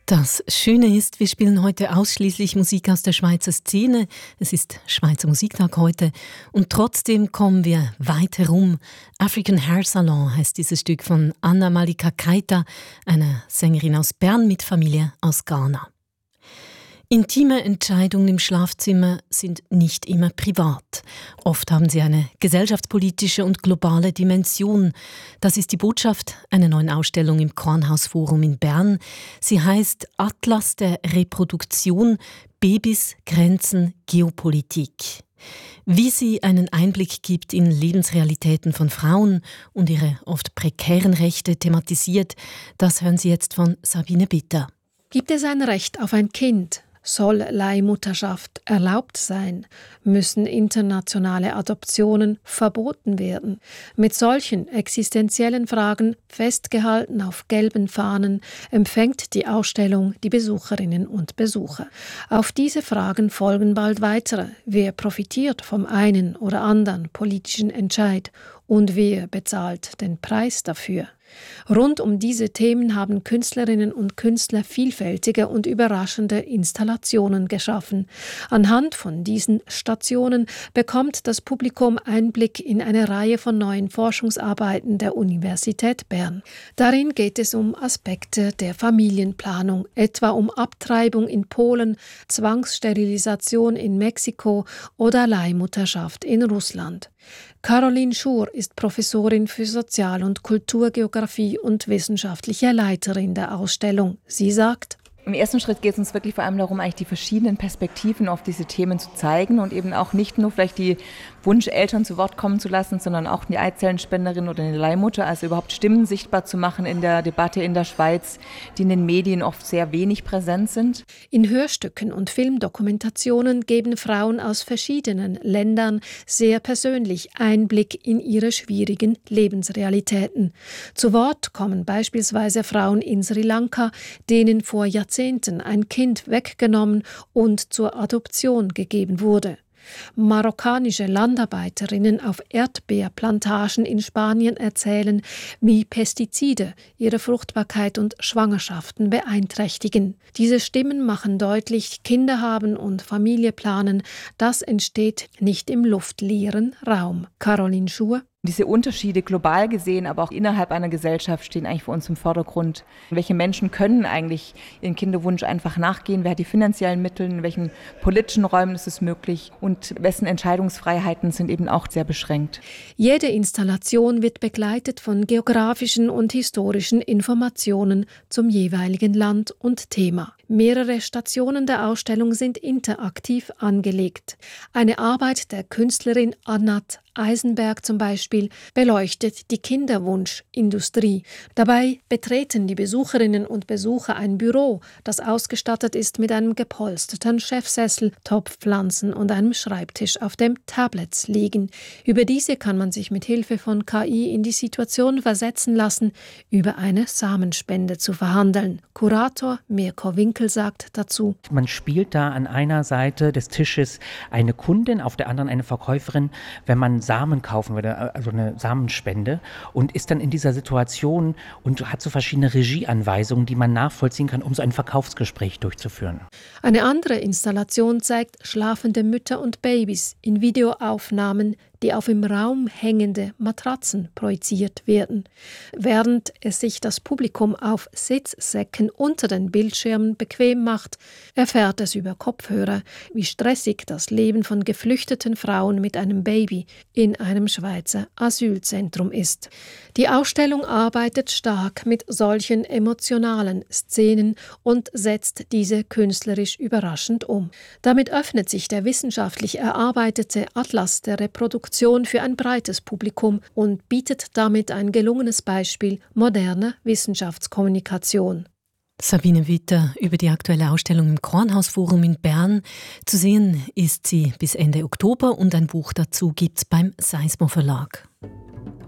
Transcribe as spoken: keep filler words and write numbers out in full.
Das Schöne ist, wir spielen heute ausschließlich Musik aus der Schweizer Szene. Es ist Schweizer Musiktag heute und trotzdem kommen wir weit herum. African Hair Salon heißt dieses Stück von Anna Malika Keita, einer Sängerin aus Bern mit Familie aus Ghana. Intime Entscheidungen im Schlafzimmer sind nicht immer privat. Oft haben sie eine gesellschaftspolitische und globale Dimension. Das ist die Botschaft einer neuen Ausstellung im Kornhaus-Forum in Bern. Sie heißt Atlas der Reproduktion – Babys, Grenzen, Geopolitik. Wie sie einen Einblick gibt in Lebensrealitäten von Frauen und ihre oft prekären Rechte thematisiert, das hören Sie jetzt von Sabine Bitter. Gibt es ein Recht auf ein Kind? Soll Leihmutterschaft erlaubt sein? Müssen internationale Adoptionen verboten werden? Mit solchen existenziellen Fragen, festgehalten auf gelben Fahnen, empfängt die Ausstellung die Besucherinnen und Besucher. Auf diese Fragen folgen bald weitere. Wer profitiert vom einen oder anderen politischen Entscheid? Und wer bezahlt den Preis dafür? Rund um diese Themen haben Künstlerinnen und Künstler vielfältige und überraschende Installationen geschaffen. Anhand von diesen Stationen bekommt das Publikum Einblick in eine Reihe von neuen Forschungsarbeiten der Universität Bern. Darin geht es um Aspekte der Familienplanung, etwa um Abtreibung in Polen, Zwangssterilisation in Mexiko oder Leihmutterschaft in Russland. Caroline Schur ist Professorin für Sozial- und Kulturgeografie und wissenschaftliche Leiterin der Ausstellung. Sie sagt: Im ersten Schritt geht es uns wirklich vor allem darum, eigentlich die verschiedenen Perspektiven auf diese Themen zu zeigen und eben auch nicht nur vielleicht die Wunscheltern zu Wort kommen zu lassen, sondern auch die Eizellenspenderin oder eine Leihmutter, also überhaupt Stimmen sichtbar zu machen in der Debatte in der Schweiz, die in den Medien oft sehr wenig präsent sind. In Hörstücken und Filmdokumentationen geben Frauen aus verschiedenen Ländern sehr persönlich Einblick in ihre schwierigen Lebensrealitäten. Zu Wort kommen beispielsweise Frauen in Sri Lanka, denen vor Jahrzehnten ein Kind weggenommen und zur Adoption gegeben wurde. Marokkanische Landarbeiterinnen auf Erdbeerplantagen in Spanien erzählen, wie Pestizide ihre Fruchtbarkeit und Schwangerschaften beeinträchtigen. Diese Stimmen machen deutlich, Kinder haben und Familie planen, das entsteht nicht im luftleeren Raum. Caroline Schur. Diese Unterschiede global gesehen, aber auch innerhalb einer Gesellschaft stehen eigentlich für uns im Vordergrund. Welche Menschen können eigentlich ihren Kinderwunsch einfach nachgehen? Wer hat die finanziellen Mittel? In welchen politischen Räumen ist es möglich? Und wessen Entscheidungsfreiheiten sind eben auch sehr beschränkt? Jede Installation wird begleitet von geografischen und historischen Informationen zum jeweiligen Land und Thema. Mehrere Stationen der Ausstellung sind interaktiv angelegt. Eine Arbeit der Künstlerin Anat Eisenberg zum Beispiel beleuchtet die Kinderwunschindustrie. Dabei betreten die Besucherinnen und Besucher ein Büro, das ausgestattet ist mit einem gepolsterten Chefsessel, Topfpflanzen und einem Schreibtisch, auf dem Tablets liegen. Über diese kann man sich mit Hilfe von K I in die Situation versetzen lassen, über eine Samenspende zu verhandeln. Kurator Mirko Winkel sagt dazu: Man spielt da an einer Seite des Tisches eine Kundin, auf der anderen eine Verkäuferin, wenn man Samen kaufen würde, also eine Samenspende, und ist dann in dieser Situation und hat so verschiedene Regieanweisungen, die man nachvollziehen kann, um so ein Verkaufsgespräch durchzuführen. Eine andere Installation zeigt schlafende Mütter und Babys in Videoaufnahmen, die auf im Raum hängende Matratzen projiziert werden. Während es sich das Publikum auf Sitzsäcken unter den Bildschirmen bequem macht, erfährt es über Kopfhörer, wie stressig das Leben von geflüchteten Frauen mit einem Baby in einem Schweizer Asylzentrum ist. Die Ausstellung arbeitet stark mit solchen emotionalen Szenen und setzt diese künstlerisch überraschend um. Damit öffnet sich der wissenschaftlich erarbeitete Atlas der Reproduktion für ein breites Publikum und bietet damit ein gelungenes Beispiel moderner Wissenschaftskommunikation. Sabine Witter über die aktuelle Ausstellung im Kornhaus-Forum in Bern. Zu sehen ist sie bis Ende Oktober und ein Buch dazu gibt's beim Seismo Verlag.